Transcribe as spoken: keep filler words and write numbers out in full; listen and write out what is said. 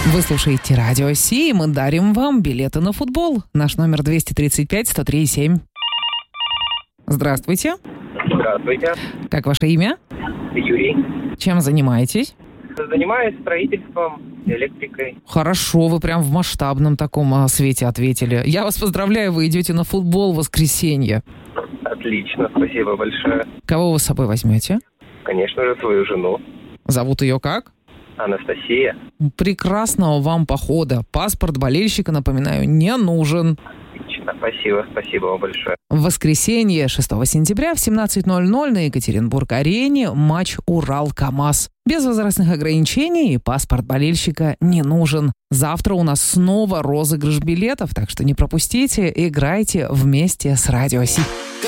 Вы слушаете Радио Си, и мы дарим вам билеты на футбол. Наш номер двести тридцать пять сто три семь. Здравствуйте. Здравствуйте. Как ваше имя? Юрий. Чем занимаетесь? Занимаюсь строительством, электрикой. Хорошо, вы прям в масштабном таком а, свете ответили. Я вас поздравляю, вы идете на футбол в воскресенье. Отлично, спасибо большое. Кого вы с собой возьмете? Конечно же, свою жену. Зовут ее как? Анастасия. Прекрасного вам похода. Паспорт болельщика, напоминаю, не нужен. Отлично, спасибо, спасибо вам большое. В воскресенье, шестого сентября в семнадцать ноль ноль на Екатеринбург-арене матч Урал-КамАЗ. Без возрастных ограничений и паспорт болельщика не нужен. Завтра у нас снова розыгрыш билетов, так что не пропустите, играйте вместе с Радио Си.